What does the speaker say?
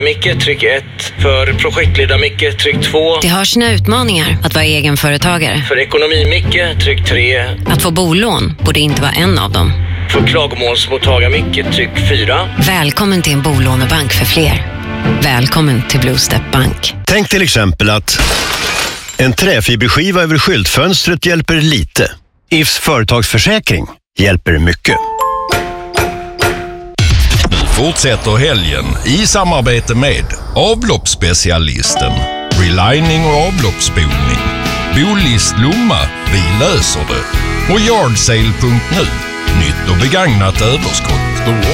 Micke, tryck 1. För projektledare Micke, tryck 2. Det har sina utmaningar att vara egenföretagare. För ekonomi Micke, tryck 3. Att få bolån borde inte vara en av dem. För klagomålsmottagare Micke, tryck 4. Välkommen till en bolånebank för fler. Välkommen till Blue Step Bank. Tänk till exempel att en träfiberskiva över skyltfönstret hjälper lite. IFs företagsförsäkring hjälper mycket. Nu fortsätter helgen i samarbete med avloppsspecialisten, relining och avloppsspolning, Bolist Lomma, vi löser det, och Yardsale.nu, nytt och begagnat överskott.